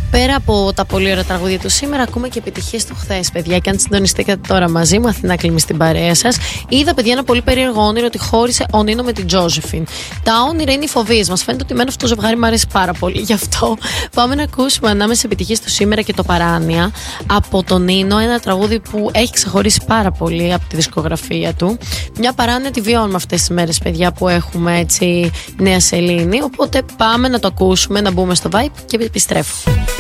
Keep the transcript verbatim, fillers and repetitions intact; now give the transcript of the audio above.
Πέρα από τα πολύ ωραία τραγούδια του σήμερα, ακούμε και επιτυχίες του χθες, παιδιά. Και αν συντονιστήκατε τώρα μαζί μου, Αθηνά Κλίμη στην παρέα σας, είδα, παιδιά, ένα πολύ περίεργο όνειρο ότι χώρισε ο Νίνο με την Τζόζεφιν. Τα όνειρα είναι οι φοβίες μας. Φαίνεται ότι εμένα αυτό το ζευγάρι μου αρέσει πάρα πολύ. Γι' αυτό πάμε να ακούσουμε ανάμεσα επιτυχίες του σήμερα και το παράνοια από τον Νίνο. Ένα τραγούδι που έχει ξεχωρίσει πάρα πολύ από τη δισκογραφία του. Μια παράνοια τη βιώνουμε αυτές τις μέρες, παιδιά, που έχουμε έτσι νέα σελήνη. Οπότε πάμε να το ακούσουμε, να μπούμε στο vibe και επιστρέφω.